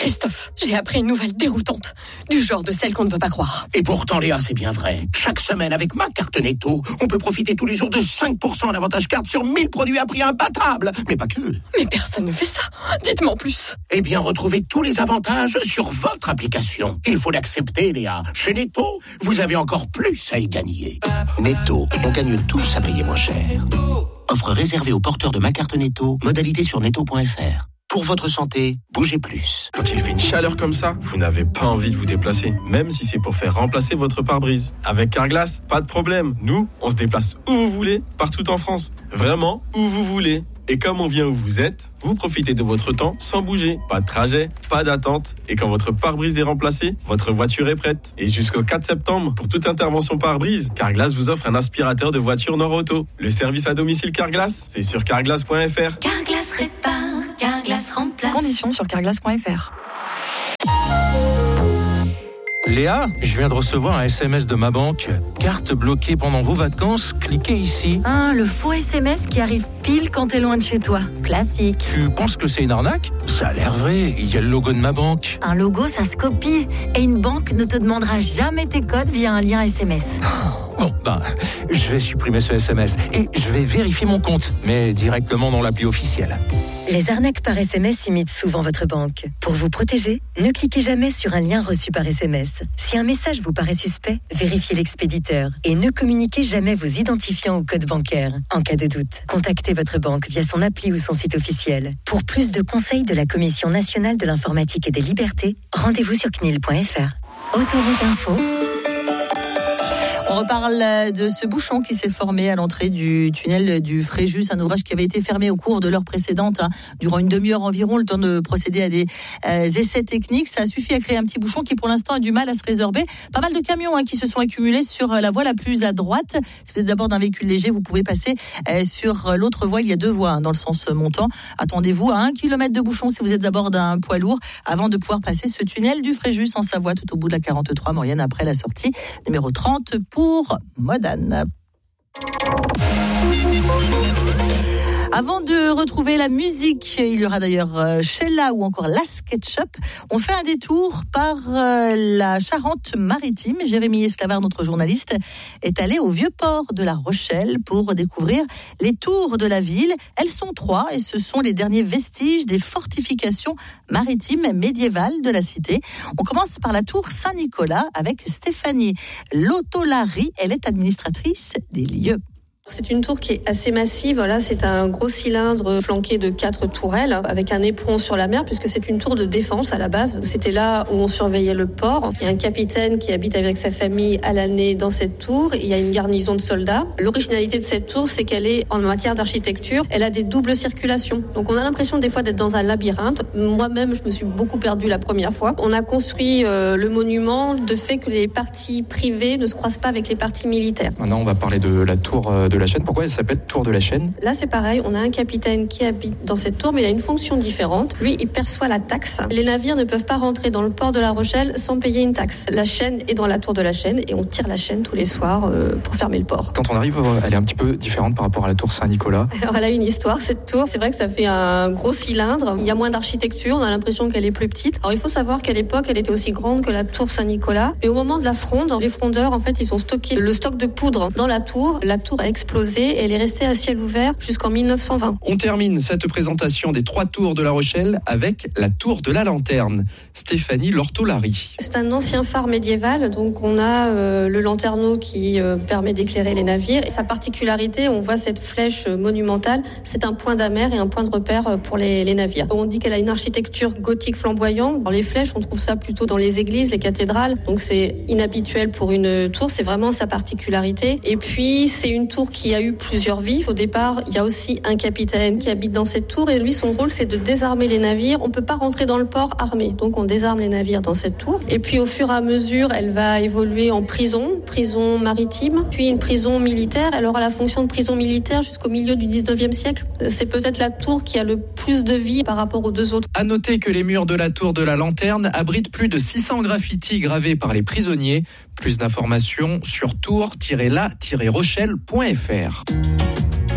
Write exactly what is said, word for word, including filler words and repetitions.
Christophe, j'ai appris une nouvelle déroutante, du genre de celle qu'on ne veut pas croire. Et pourtant, Léa, c'est bien vrai. Chaque semaine, avec ma carte Netto, on peut profiter tous les jours de cinq pour cent d'avantage carte sur mille produits à prix imbattable. Mais pas que. Mais personne ne fait ça. Dites-moi en plus. Eh bien, retrouvez tous les avantages sur votre application. Il faut l'accepter, Léa. Chez Netto, vous avez encore plus à y gagner. Netto, on gagne tous à payer moins cher. Offre réservée aux porteurs de ma carte Netto. Modalité sur netto point f r. Pour votre santé, bougez plus. Quand il fait une chaleur comme ça, vous n'avez pas envie de vous déplacer, même si c'est pour faire remplacer votre pare-brise. Avec Carglass, pas de problème. Nous, on se déplace où vous voulez, partout en France. Vraiment, où vous voulez. Et comme on vient où vous êtes, vous profitez de votre temps sans bouger. Pas de trajet, pas d'attente. Et quand votre pare-brise est remplacé, votre voiture est prête. Et jusqu'au quatre septembre, pour toute intervention pare-brise, Carglass vous offre un aspirateur de voiture Nord-Auto. Le service à domicile Carglass, c'est sur carglass point f r. Carglass répare, Carglass remplace. Conditions sur carglass point f r. Léa, je viens de recevoir un S M S de ma banque. Carte bloquée pendant vos vacances, cliquez ici. Ah, le faux S M S qui arrive pile quand t'es loin de chez toi. Classique. Tu penses que c'est une arnaque ? Ça a l'air vrai, il y a le logo de ma banque. Un logo, ça se copie. Et une banque ne te demandera jamais tes codes via un lien S M S. Bon, ben, je vais supprimer ce S M S et je vais vérifier mon compte, mais directement dans l'appli officielle. Les arnaques par S M S imitent souvent votre banque. Pour vous protéger, ne cliquez jamais sur un lien reçu par S M S. Si un message vous paraît suspect, vérifiez l'expéditeur et ne communiquez jamais vos identifiants ou codes bancaires. En cas de doute, contactez votre banque via son appli ou son site officiel. Pour plus de conseils de la Commission nationale de l'informatique et des libertés, rendez-vous sur c n i l point f r. Autoroute Info. On reparle de ce bouchon qui s'est formé à l'entrée du tunnel du Fréjus, un ouvrage qui avait été fermé au cours de l'heure précédente, hein, durant une demi-heure environ, le temps de procéder à des euh, essais techniques. Ça a suffi à créer un petit bouchon qui, pour l'instant, a du mal à se résorber. Pas mal de camions hein, qui se sont accumulés sur la voie la plus à droite. Si vous êtes d'abord d'un véhicule léger, vous pouvez passer euh, sur l'autre voie. Il y a deux voies hein, dans le sens montant. Attendez-vous à un kilomètre de bouchon si vous êtes d'abord d'un poids lourd avant de pouvoir passer ce tunnel du Fréjus en Savoie, tout au bout de la quarante-trois, Maurienne, après la sortie numéro trente pour Modane. Avant de retrouver la musique, il y aura d'ailleurs Sheila ou encore la SketchUp. On fait un détour par la Charente-Maritime. Jérémy Esclavard, notre journaliste, est allé au Vieux-Port de La Rochelle pour découvrir les tours de la ville. Elles sont trois et ce sont les derniers vestiges des fortifications maritimes médiévales de la cité. On commence par la tour Saint-Nicolas avec Stéphanie Lotolari. Elle est administratrice des lieux. C'est une tour qui est assez massive. Là, c'est un gros cylindre flanqué de quatre tourelles avec un éperon sur la mer, puisque c'est une tour de défense à la base. C'était là où on surveillait le port. Il y a un capitaine qui habite avec sa famille à l'année dans cette tour. Il y a une garnison de soldats. L'originalité de cette tour, c'est qu'elle est en matière d'architecture. Elle a des doubles circulations. Donc, on a l'impression des fois d'être dans un labyrinthe. Moi-même, je me suis beaucoup perdue la première fois. On a construit euh, le monument de fait que les parties privées ne se croisent pas avec les parties militaires. Maintenant, on va parler de la tour euh, de la Chaîne. Pourquoi elle s'appelle tour de la Chaîne ? Là, c'est pareil. On a un capitaine qui habite dans cette tour, mais il a une fonction différente. Lui, il perçoit la taxe. Les navires ne peuvent pas rentrer dans le port de La Rochelle sans payer une taxe. La chaîne est dans la tour de la Chaîne et on tire la chaîne tous les soirs euh, pour fermer le port. Quand on arrive, elle est un petit peu différente par rapport à la tour Saint-Nicolas. Alors, elle a une histoire, cette tour. C'est vrai que ça fait un gros cylindre. Il y a moins d'architecture. On a l'impression qu'elle est plus petite. Alors, il faut savoir qu'à l'époque, elle était aussi grande que la tour Saint-Nicolas. Et au moment de la fronde, les frondeurs, en fait, ils ont stocké le stock de poudre dans la tour. La tour a explosé et elle est restée à ciel ouvert jusqu'en mille neuf cent vingt. On termine cette présentation des trois tours de La Rochelle avec la tour de la Lanterne. Stéphanie Lortolari. C'est un ancien phare médiéval, donc on a euh, le lanterneau qui euh, permet d'éclairer les navires. Et sa particularité, on voit cette flèche monumentale, c'est un point d'amer et un point de repère pour les, les navires. On dit qu'elle a une architecture gothique flamboyante. Dans les flèches, on trouve ça plutôt dans les églises, les cathédrales, donc c'est inhabituel pour une tour, c'est vraiment sa particularité. Et puis, c'est une tour qui a eu plusieurs vies. Au départ, il y a aussi un capitaine qui habite dans cette tour et lui, son rôle, c'est de désarmer les navires. On peut pas rentrer dans le port armé, donc on désarme les navires dans cette tour. Et puis, au fur et à mesure, elle va évoluer en prison, prison maritime, puis une prison militaire. Elle aura la fonction de prison militaire jusqu'au milieu du dix-neuvième siècle. C'est peut-être la tour qui a le plus de vie par rapport aux deux autres. À noter que les murs de la tour de la Lanterne abritent plus de six cents graffitis gravés par les prisonniers. Plus d'informations sur tour tiret la tiret rochelle point f r.